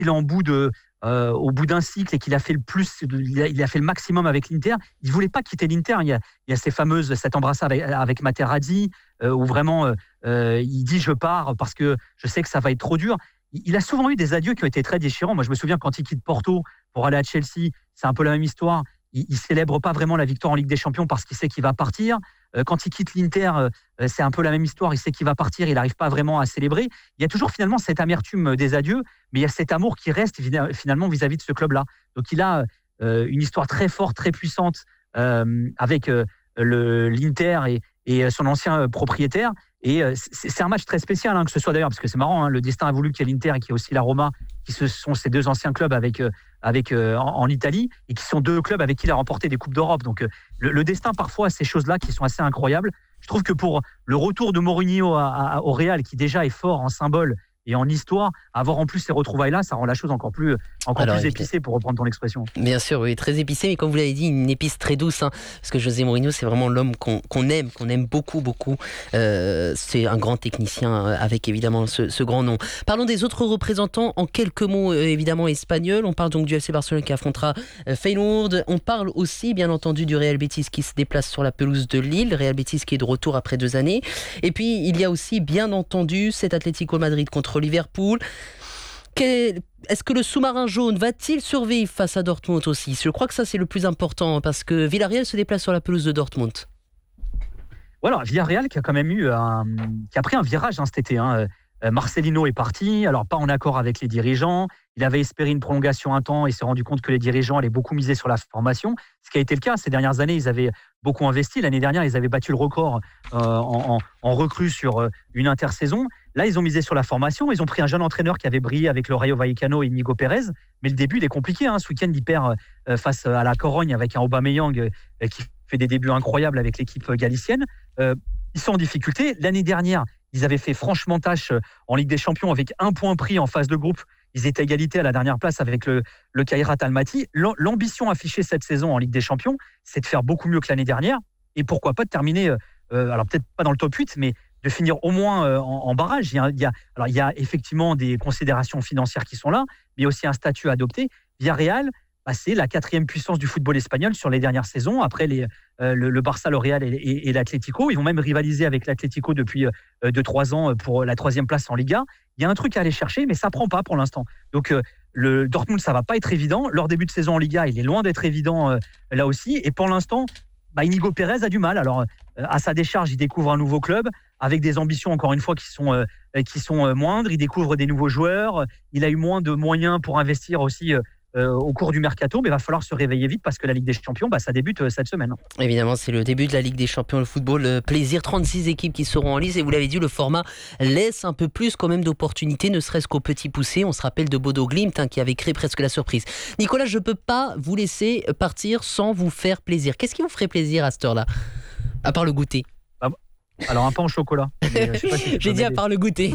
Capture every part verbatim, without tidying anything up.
est en bout de, euh, au bout d'un cycle et qu'il a fait le plus, il a, il a fait le maximum avec l'Inter. Il voulait pas quitter l'Inter. Il y a, il y a ces fameuses, cette embrassade avec, avec Materazzi, euh, où vraiment euh, euh, il dit je pars parce que je sais que ça va être trop dur. Il, il a souvent eu des adieux qui ont été très déchirants. Moi, je me souviens quand il quitte Porto pour aller à Chelsea, c'est un peu la même histoire. Il, il célèbre pas vraiment la victoire en Ligue des Champions parce qu'il sait qu'il va partir. Euh, quand il quitte l'Inter, euh, c'est un peu la même histoire. Il sait qu'il va partir, il n'arrive pas vraiment à célébrer. Il y a toujours finalement cette amertume des adieux, mais il y a cet amour qui reste finalement vis-à-vis de ce club-là. Donc il a euh, une histoire très forte, très puissante euh, avec euh, le, l'Inter et, et son ancien propriétaire. Et euh, c'est, c'est un match très spécial, hein, que ce soit d'ailleurs, parce que c'est marrant, hein, le destin a voulu qu'il y ait l'Inter et qu'il y ait aussi la Roma, qui ce sont ces deux anciens clubs avec, euh, avec, euh, en, en Italie, et qui sont deux clubs avec qui il a remporté des Coupes d'Europe. Donc euh, le, le destin parfois a ces choses-là qui sont assez incroyables. Je trouve que pour le retour de Mourinho à, à, au Real, qui déjà est fort en symbole et en histoire, avoir en plus ces retrouvailles-là, ça rend la chose encore plus, encore Alors, plus épicée, pour reprendre ton expression. Bien sûr, oui, très épicée, mais comme vous l'avez dit, une épice très douce, hein, parce que José Mourinho, c'est vraiment l'homme qu'on, qu'on aime, qu'on aime beaucoup, beaucoup. Euh, c'est un grand technicien, avec évidemment ce, ce grand nom. Parlons des autres représentants, en quelques mots, euh, évidemment, espagnols. On parle donc du F C Barcelone qui affrontera euh, Feyenoord. On parle aussi, bien entendu, du Real Betis qui se déplace sur la pelouse de Lille. Real Betis qui est de retour après deux années. Et puis, il y a aussi, bien entendu, cet Atlético Madrid contre Liverpool. Quel, est-ce que le sous-marin jaune va-t-il survivre face à Dortmund aussi ? Je crois que ça c'est le plus important parce que Villarreal se déplace sur la pelouse de Dortmund. Voilà, Villarreal qui a quand même eu un, qui a pris un virage hein, cet été. Hein. Marcelino est parti, alors pas en accord avec les dirigeants. Il avait espéré une prolongation un temps et s'est rendu compte que les dirigeants allaient beaucoup miser sur la formation. Ce qui a été le cas ces dernières années, ils avaient beaucoup investi. L'année dernière, ils avaient battu le record euh, en, en, en recrue sur une intersaison. Là, ils ont misé sur la formation. Ils ont pris un jeune entraîneur qui avait brillé avec le Rayo Vallecano et Inigo Pérez. Mais le début, il est compliqué. Hein. Ce week-end, il perd euh, face à la Corogne avec un Aubameyang euh, qui fait des débuts incroyables avec l'équipe galicienne. Euh, ils sont en difficulté. L'année dernière, ils avaient fait franchement tâche en Ligue des Champions avec un point pris en phase de groupe. Ils étaient à égalité à la dernière place avec le, le Kairat Almaty. L'ambition affichée cette saison en Ligue des Champions, c'est de faire beaucoup mieux que l'année dernière. Et pourquoi pas de terminer, euh, alors peut-être pas dans le top huit, mais de finir au moins euh, en, en barrage. Il y, a, il, y a, alors il y a effectivement des considérations financières qui sont là, mais aussi un statut à adopter. Villarreal, bah, c'est la quatrième puissance du football espagnol sur les dernières saisons, après les, euh, le, le Barça, le Real et, et, et l'Atlético. Ils vont même rivaliser avec l'Atlético depuis euh, deux trois ans pour la troisième place en Liga. Il y a un truc à aller chercher, mais ça ne prend pas pour l'instant. Donc, euh, le Dortmund, ça ne va pas être évident. Leur début de saison en Liga, il est loin d'être évident euh, là aussi. Et pour l'instant, bah, Inigo Pérez a du mal. Alors, euh, à sa décharge, il découvre un nouveau club avec des ambitions, encore une fois, qui sont, euh, qui sont euh, moindres. Il découvre des nouveaux joueurs. Il a eu moins de moyens pour investir aussi euh, Euh, au cours du mercato, mais il va falloir se réveiller vite parce que la Ligue des Champions, bah, ça débute euh, cette semaine. Évidemment, c'est le début de la Ligue des Champions, le football, le plaisir, trente-six équipes qui seront en lice et vous l'avez dit, le format laisse un peu plus quand même d'opportunités, ne serait-ce qu'au petit poussé. On se rappelle de Bodo Glimt hein, qui avait créé presque la surprise. Nicolas, je ne peux pas vous laisser partir sans vous faire plaisir. Qu'est-ce qui vous ferait plaisir à cette heure-là, à part le goûter? Alors un pain au chocolat. Mais, euh, je sais pas si J'ai dit à part le goûter.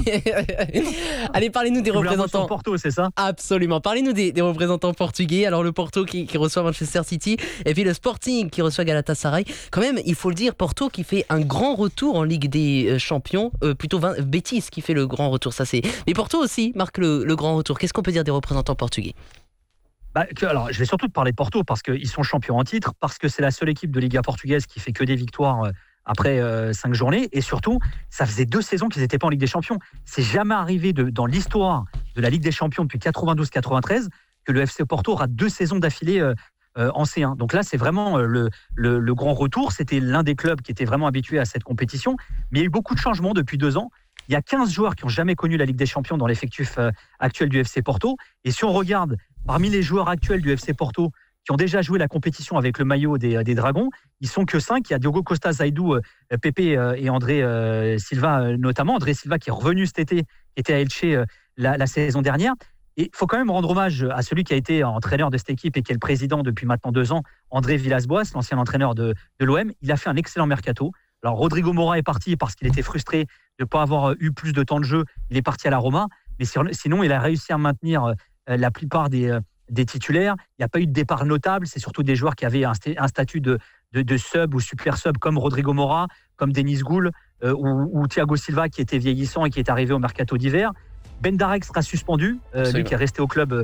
Allez, parlez-nous des tu représentants. Porto, c'est ça? Absolument. Parlez-nous des, des représentants portugais. Alors le Porto qui, qui reçoit Manchester City et puis le Sporting qui reçoit Galatasaray. Quand même, il faut le dire, Porto qui fait un grand retour en Ligue des Champions. Euh, plutôt vingt, Betis qui fait le grand retour. Ça c'est. Mais Porto aussi marque le, le grand retour. Qu'est-ce qu'on peut dire des représentants portugais? Bah, que, alors, je vais surtout te parler de Porto parce qu'ils sont champions en titre, parce que c'est la seule équipe de Liga portugaise qui fait que des victoires. Euh, après euh, cinq journées, et surtout, ça faisait deux saisons qu'ils n'étaient pas en Ligue des Champions. C'est jamais arrivé de, dans l'histoire de la Ligue des Champions depuis quatre-vingt-douze quatre-vingt-treize que le F C Porto rate deux saisons d'affilée euh, euh, en C un. Donc là, c'est vraiment euh, le, le, le grand retour. C'était l'un des clubs qui était vraiment habitué à cette compétition. Mais il y a eu beaucoup de changements depuis deux ans. Il y a quinze joueurs qui n'ont jamais connu la Ligue des Champions dans l'effectif euh, actuel du F C Porto. Et si on regarde parmi les joueurs actuels du F C Porto, qui ont déjà joué la compétition avec le maillot des, des Dragons, ils sont que cinq. Il y a Diogo Costa, Zaidou, euh, Pepe euh, et André euh, Silva euh, notamment. André Silva qui est revenu cet été, qui était à Elche euh, la, la saison dernière. Et il faut quand même rendre hommage à celui qui a été entraîneur de cette équipe et qui est le président depuis maintenant deux ans, André Villas-Boas, l'ancien entraîneur de, de l'O M. Il a fait un excellent mercato. Alors Rodrigo Mora est parti parce qu'il était frustré de ne pas avoir eu plus de temps de jeu. Il est parti à la Roma. Mais sinon, il a réussi à maintenir euh, la plupart des... Euh, des titulaires. Il n'y a pas eu de départ notable. C'est surtout des joueurs qui avaient un, un statut de, de, de sub ou super sub comme Rodrigo Mora, comme Denis Goul euh, ou, ou Thiago Silva qui était vieillissant et qui est arrivé au mercato d'hiver. Ben Darek sera suspendu, euh, lui qui est resté au club